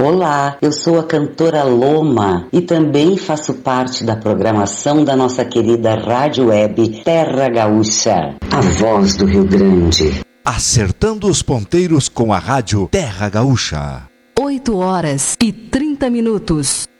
Olá, eu sou a cantora Loma e também faço parte da programação da nossa querida rádio web Terra Gaúcha, a voz do Rio Grande. Acertando os ponteiros com a rádio Terra Gaúcha. 8h30.